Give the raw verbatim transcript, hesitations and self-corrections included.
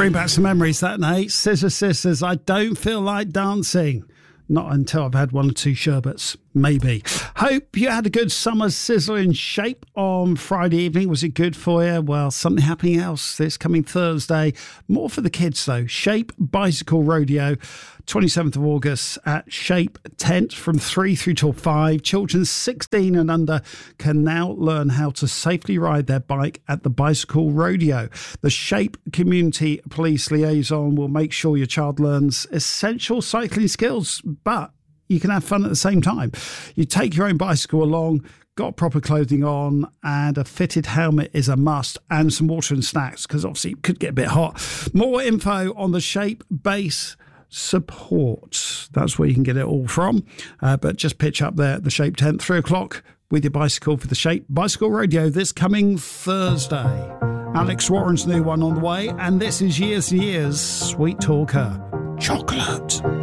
Bring back some memories that night. Scissor Sisters, I don't feel like dancing. Not until I've had one or two sherbets, maybe. Hope you had a good summer sizzling shape on Friday evening. Was it good for you? Well, something happening else this coming Thursday. More for the kids, though. Shape Bicycle Rodeo, twenty-seventh of August at Shape Tent from three through till five. Children sixteen and under can now learn how to safely ride their bike at the Bicycle Rodeo. The Shape Community Police Liaison will make sure your child learns essential cycling skills, but you can have fun at the same time. You take your own bicycle along, got proper clothing on, and a fitted helmet is a must, and some water and snacks, because obviously it could get a bit hot. More info on the Shape Base Support. That's where you can get it all from. Uh, but just pitch up there at the Shape Tent, three o'clock, with your bicycle for the Shape Bicycle Rodeo this coming Thursday. Alex Warren's new one on the way, and this is Years and Years, Sweet Talker, Chocolate.